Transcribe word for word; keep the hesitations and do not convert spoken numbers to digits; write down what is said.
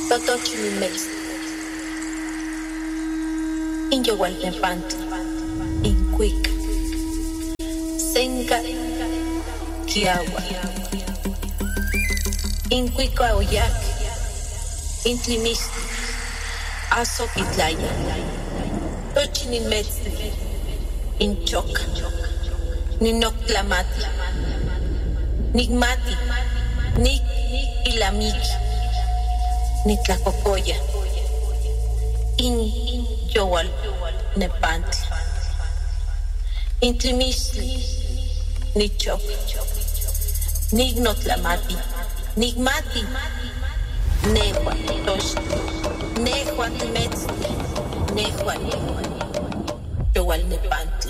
Totochimilmex, Inyowaltepantli, Incuic, Senca, Kiawa, Incuica Oyac, Intlimistli, Azoquitlaya, Tochimilmex, Inchoca, Ninoctlamati, Nigmati, Nik Ilamiki, Nitlacocoya, In Yowal Nepantli, Intlimistli, Nichok, Nignotlamati, Nigmati, Nehuan Tosh, Nehuan Temetzli, Nehuan Yowal Nepantli.